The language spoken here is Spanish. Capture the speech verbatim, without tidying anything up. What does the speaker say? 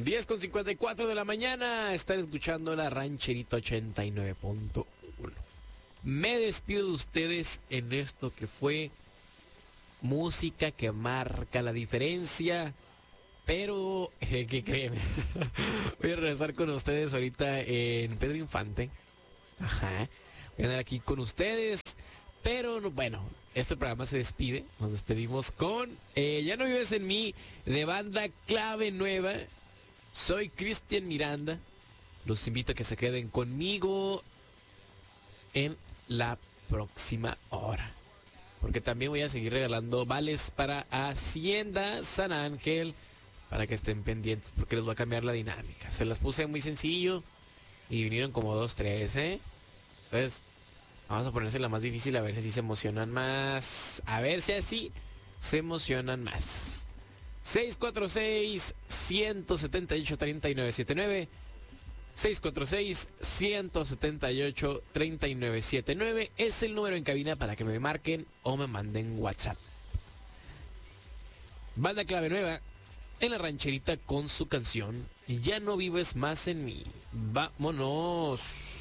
diez con cincuenta y cuatro de la mañana, están escuchando la Rancherita ochenta y nueve punto uno. Me despido de ustedes en esto que fue música que marca la diferencia. Pero, eh, ¿qué creen? Voy a regresar con ustedes ahorita en Pedro Infante. Ajá. Voy a andar aquí con ustedes. Pero, no, bueno, este programa se despide. Nos despedimos con eh, Ya no vives en mí, de banda Clave Nueva. Soy Cristian Miranda. Los invito a que se queden conmigo en la próxima hora, porque también voy a seguir regalando vales para Hacienda San Ángel, para que estén pendientes, porque les voy a cambiar la dinámica. Se las puse muy sencillo y vinieron como dos, tres, ¿eh? Entonces, vamos a ponerse la más difícil, a ver si así se emocionan más. A ver si así se emocionan más. seis cuatro seis, uno siete ocho, tres nueve siete nueve. seis cuatro seis, uno siete ocho, tres nueve siete nueve es el número en cabina para que me marquen o me manden WhatsApp. Banda Clave Nueva en la rancherita con su canción Ya no vives más en mí. Vámonos.